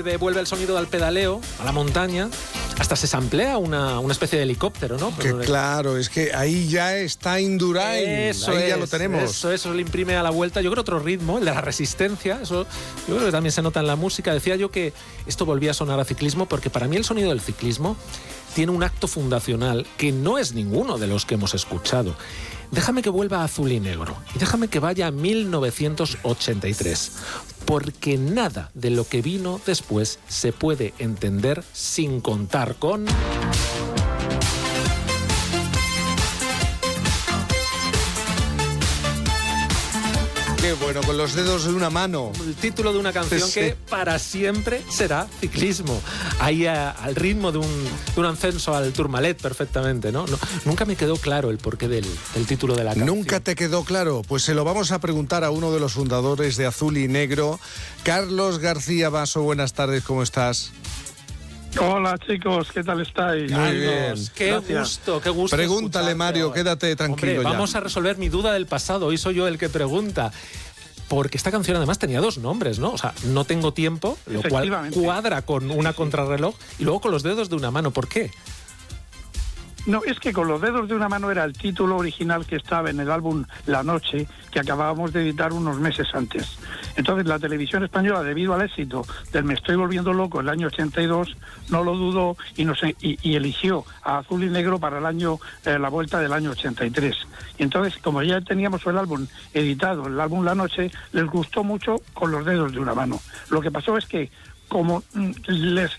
vuelve el sonido del pedaleo, a la montaña, hasta se samplea una especie de helicóptero, ¿no? Que claro, es que ahí ya está Indurain, ahí ya lo tenemos. Eso le imprime a la vuelta, yo creo, otro ritmo, el de la resistencia, eso yo creo que también se nota en la música. Decía yo que esto volvía a sonar a ciclismo, porque para mí el sonido del ciclismo tiene un acto fundacional que no es ninguno de los que hemos escuchado. Déjame que vuelva a Azul y Negro y déjame que vaya a 1983, porque nada de lo que vino después se puede entender sin contar con... Qué bueno, con los dedos de una mano. El título de una canción que para siempre será ciclismo. Ahí al ritmo de un ascenso al Tourmalet perfectamente, ¿no? Nunca me quedó claro el porqué del título de la canción. ¿Nunca te quedó claro? Pues se lo vamos a preguntar a uno de los fundadores de Azul y Negro, Carlos García Basso. Buenas tardes, ¿cómo estás? Hola chicos, ¿qué tal estáis? Muy bien. Qué gusto. Pregúntale, escucharte. Mario, quédate tranquilo. Hombre, ya. Vamos a resolver mi duda del pasado, hoy soy yo el que pregunta. Porque esta canción además tenía dos nombres, ¿no? O sea, No tengo tiempo, lo cual cuadra con una contrarreloj, y luego Con los dedos de una mano. ¿Por qué? No, es que Con los dedos de una mano era el título original que estaba en el álbum La Noche, que acabábamos de editar unos meses antes. Entonces la televisión española, debido al éxito del Me estoy volviendo loco el año 82, no lo dudó y eligió a Azul y Negro para el año la vuelta del año 83. Y entonces, como ya teníamos el álbum editado, el álbum La Noche, les gustó mucho Con los dedos de una mano. Lo que pasó es que como les